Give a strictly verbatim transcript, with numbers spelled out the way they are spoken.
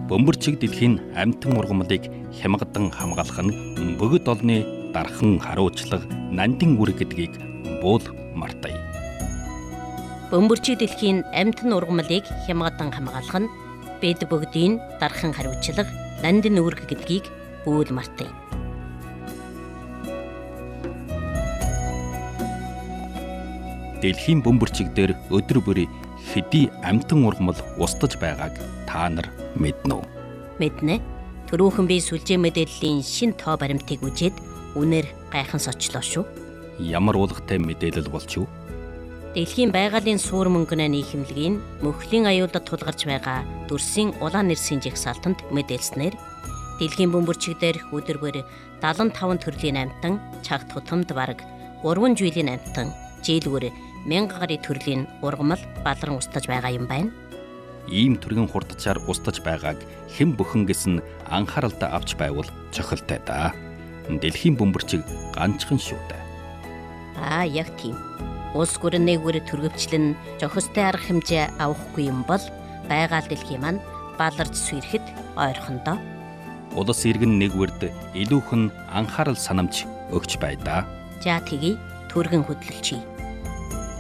Бөмбөрчиг дэлхийн амьтан ургамлыг хямгадан хамгаалах нь бөгөд олны дархан харуулчлага нандин үр гэдгийг буул мартая. Бөмбөрчиг дэлхийн амьтан ургамлыг хямгадан хамгаалах нь бид бүгдийн дархан хариуцлага нандин үүрэг гэдгийг буул мартая. Дэлхийн бөмбөрчиг дээр өдөр бүр хэдий амьтан ургамал устж байгааг та нар мэднэ үү? Мэднэ. Төрөөхөн би сүлжээ мэдээллийн шин тоо баримтыг үзээд үнээр гайхан сочлоо шүү. Ямар уулгатай мэдээлэл болч юу? Дэлхийн байгалийн суур мөнгөний нийхэмлэгийн мөхлийн аюулд тулгарч байгаа дүрсийн улаан нэрсийн жагсаалтанд мэдээлснээр дэлхийн бөмбөрчиг дээр өдөр бүр дагалан таван төрлийн амьтан, чагт тутамд бараг гурван жилийн амьтан, жилгүр мянга гаруй төрлийн ургамал балран устж байгаа юм байна. Ийм төргийн хурдчаар устж байгааг хэн бүхэн гэсэн анхааралтай авч байвал цохилтой да. Дэлхийн бөмбөрчиг ганцхан шүү дээ. Аа, яг тийм. Улс гүрэн нэгүр төргөвчлэн жохистой арга хэмжээ авахгүй юм бол байгаль дэлхийн маань баларж сүйрэхэд ойрхондоо. Улс иргэн нэгүрд илүүхэн анхаарал санамж өгч бай да. За тэгье, төргөн хөдлөлчий.